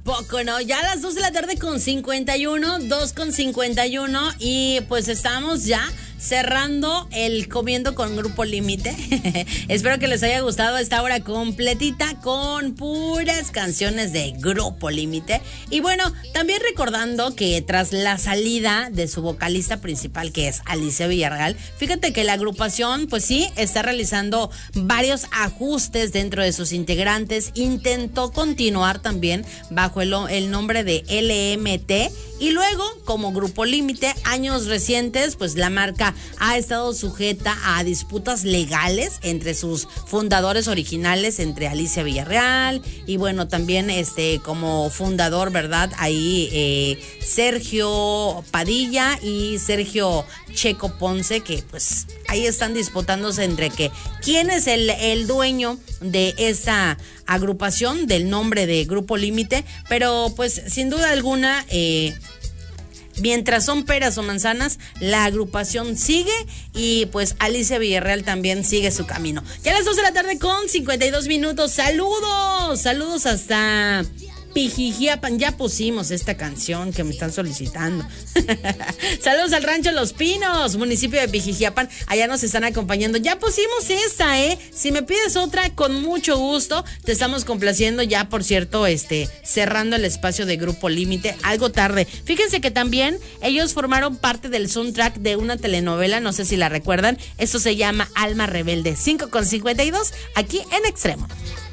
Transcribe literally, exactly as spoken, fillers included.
poco no? Ya a las dos de la tarde con cincuenta y uno, dos con cincuenta y uno y pues estamos ya cerrando el Comiendo con Grupo Límite. Espero que les haya gustado esta hora completita con puras canciones de Grupo Límite. Y bueno, también recordando que tras la salida de su vocalista principal, que es Alicia Villarreal, fíjate que la agrupación, pues sí, está realizando varios ajustes dentro de sus integrantes. Intentó continuar también bajo el, el nombre de L M T. Y luego, como Grupo Límite, años recientes, pues la marca ha estado sujeta a disputas legales entre sus fundadores originales, entre Alicia Villarreal y bueno, también este como fundador, ¿verdad? Ahí eh, Sergio Padilla y Sergio Checo Ponce, que pues ahí están disputándose entre que quién es el, el dueño de esta agrupación, del nombre de Grupo Límite, pero pues sin duda alguna, eh, mientras son peras o manzanas, la agrupación sigue y pues Alicia Villarreal también sigue su camino. Ya a las dos de la tarde con cincuenta y dos minutos, saludos, saludos hasta Pijijiapan. Ya pusimos esta canción que me están solicitando. Saludos al Rancho Los Pinos, municipio de Pijijiapan. Allá nos están acompañando. Ya pusimos esta, ¿eh? Si me pides otra, con mucho gusto. Te estamos complaciendo ya, por cierto, este, cerrando el espacio de Grupo Límite. Algo tarde. Fíjense que también ellos formaron parte del soundtrack de una telenovela, no sé si la recuerdan. Esto se llama Alma Rebelde. cinco con cincuenta y dos, aquí en Extremo.